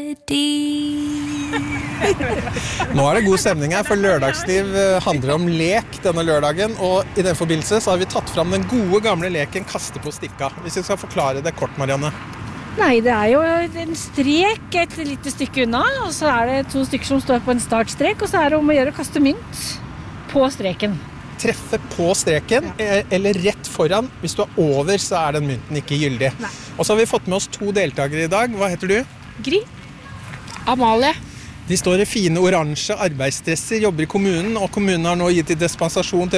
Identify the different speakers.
Speaker 1: Nå det god stemning her, for lørdagsliv handler om lek denne lørdagen, og i den forbindelse så har vi tatt fram den gode gamle leken kaste på stikka. Hvis vi skal forklare det kort, Marianne.
Speaker 2: Nei, det jo en strek et lite stykke unna, og så det 2 stykker som står på en startstrek, og så det om å gjøre å kaste mynt på streken.
Speaker 1: Treffe på streken, eller rett foran. Hvis du over, så den mynten ikke gyldig.
Speaker 2: Nei.
Speaker 1: Og så har vi fått med oss 2 deltakere i dag. Hva heter du?
Speaker 2: Gry.
Speaker 3: Amalie.
Speaker 1: De står i fine oransje arbeidsdresser, jobber i kommunen, og kommunen har nå gitt i dispensasjon til